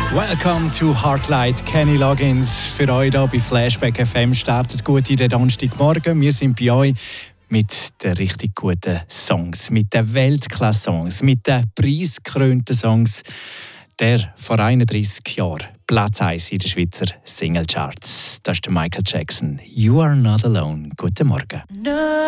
Welcome to Heartlight, Kenny Loggins. Für euch hier bei Flashback FM startet gut in den Donnerstagmorgen. Wir sind bei euch mit den richtig guten Songs, mit den Weltklasse-Songs, mit den preisgekrönten Songs. Der vor 31 Jahren Platz 1 in den Schweizer Singlecharts. Das ist der Michael Jackson. You are not alone. Guten Morgen. No.